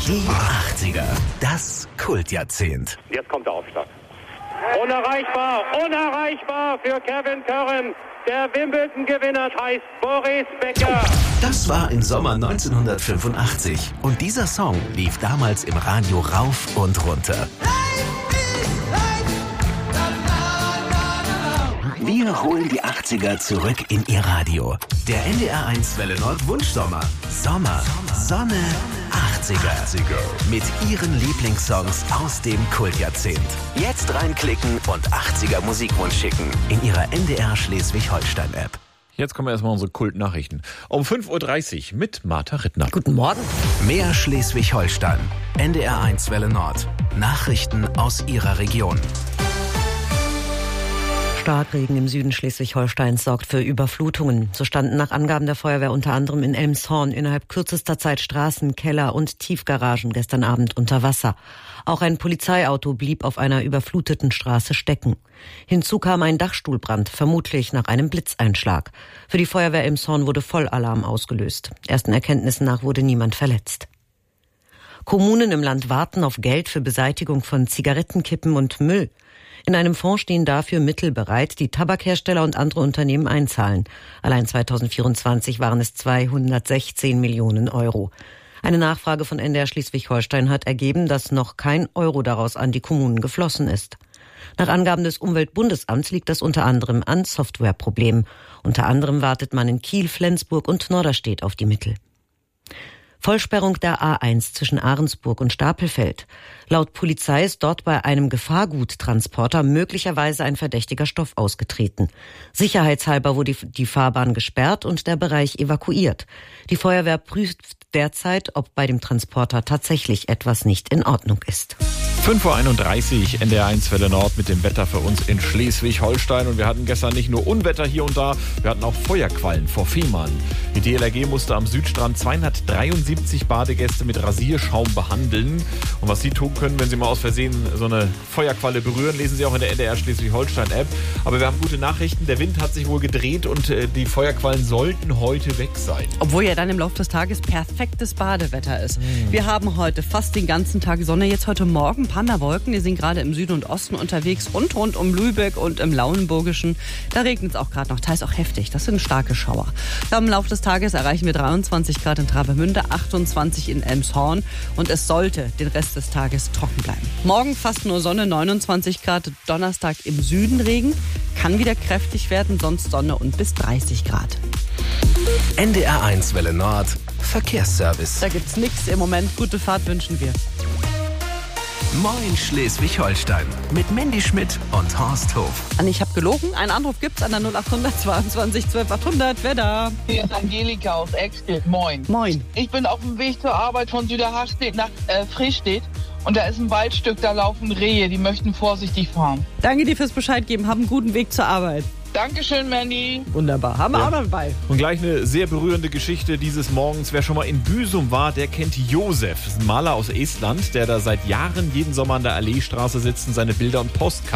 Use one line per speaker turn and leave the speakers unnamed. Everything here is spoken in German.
Die 80er, das Kultjahrzehnt.
Jetzt kommt der Aufschlag. Unerreichbar für Kevin Curran. Der Wimbledon-Gewinner heißt Boris Becker.
Das war im Sommer 1985 und dieser Song lief damals im Radio rauf und runter. Wir holen die 80er zurück in Ihr Radio. Der NDR1 Welle Nord Wunschsommer. Sommer, Sonne, 80er. Mit Ihren Lieblingssongs aus dem Kultjahrzehnt. Jetzt reinklicken und 80er Musikwunsch schicken in Ihrer NDR Schleswig-Holstein-App.
Jetzt kommen erstmal unsere Kultnachrichten. Um 5.30 Uhr mit Martha Rittner.
Guten Morgen.
Mehr Schleswig-Holstein. NDR1 Welle Nord. Nachrichten aus Ihrer Region.
Starkregen im Süden Schleswig-Holsteins sorgt für Überflutungen. So standen nach Angaben der Feuerwehr unter anderem in Elmshorn innerhalb kürzester Zeit Straßen, Keller und Tiefgaragen gestern Abend unter Wasser. Auch ein Polizeiauto blieb auf einer überfluteten Straße stecken. Hinzu kam ein Dachstuhlbrand, vermutlich nach einem Blitzeinschlag. Für die Feuerwehr Elmshorn wurde Vollalarm ausgelöst. Ersten Erkenntnissen nach wurde niemand verletzt. Kommunen im Land warten auf Geld für Beseitigung von Zigarettenkippen und Müll. In einem Fonds stehen dafür Mittel bereit, die Tabakhersteller und andere Unternehmen einzahlen. Allein 2024 waren es 216 Millionen Euro. Eine Nachfrage von NDR Schleswig-Holstein hat ergeben, dass noch kein Euro daraus an die Kommunen geflossen ist. Nach Angaben des Umweltbundesamts liegt das unter anderem an Softwareproblemen. Unter anderem wartet man in Kiel, Flensburg und Norderstedt auf die Mittel. Vollsperrung der A1 zwischen Ahrensburg und Stapelfeld. Laut Polizei ist dort bei einem Gefahrguttransporter möglicherweise ein verdächtiger Stoff ausgetreten. Sicherheitshalber wurde die Fahrbahn gesperrt und der Bereich evakuiert. Die Feuerwehr prüft derzeit, ob bei dem Transporter tatsächlich etwas nicht in Ordnung ist.
5.31 Uhr, NDR1 Welle Nord mit dem Wetter für uns in Schleswig-Holstein. Und wir hatten gestern nicht nur Unwetter hier und da, wir hatten auch Feuerquallen vor Fehmarn. Die DLRG musste am Südstrand 273 Badegäste mit Rasierschaum behandeln. Und was Sie tun können, wenn Sie mal aus Versehen so eine Feuerqualle berühren, lesen Sie auch in der NDR Schleswig-Holstein-App. Aber wir haben gute Nachrichten, der Wind hat sich wohl gedreht und die Feuerquallen sollten heute weg sein.
Obwohl ja dann im Laufe des Tages perfektes Badewetter ist. Wir haben heute fast den ganzen Tag Sonne, jetzt heute Morgen ein paar Wolken, die sind gerade im Süden und Osten unterwegs und rund um Lübeck und im Lauenburgischen. Da regnet es auch gerade noch, teils auch heftig. Das sind starke Schauer. Ja, im Laufe des Tages erreichen wir 23 Grad in Travemünde, 28 in Elmshorn und es sollte den Rest des Tages trocken bleiben. Morgen fast nur Sonne, 29 Grad, Donnerstag im Süden Regen, kann wieder kräftig werden, sonst Sonne und bis 30 Grad.
NDR1 Welle Nord, Verkehrsservice.
Da gibt's nichts im Moment, gute Fahrt wünschen wir.
Moin Schleswig-Holstein mit Mandy Schmidt und Horst Hof.
Ich habe gelogen, einen Anruf gibt's an der 0800 22 12 800. Wer da?
Hier ist Angelika aus Eckstedt. Moin.
Moin.
Ich bin auf dem Weg zur Arbeit von Süderharstedt nach Frischstedt und da ist ein Waldstück, da laufen Rehe, die möchten vorsichtig fahren.
Danke dir fürs Bescheid geben, haben einen guten Weg zur Arbeit.
Dankeschön, Mandy.
Wunderbar, haben wir auch noch dabei.
Und gleich eine sehr berührende Geschichte dieses Morgens. Wer schon mal in Büsum war, der kennt Josef. Das ist ein Maler aus Estland, der da seit Jahren jeden Sommer an der Alleestraße sitzt und seine Bilder und Postkarten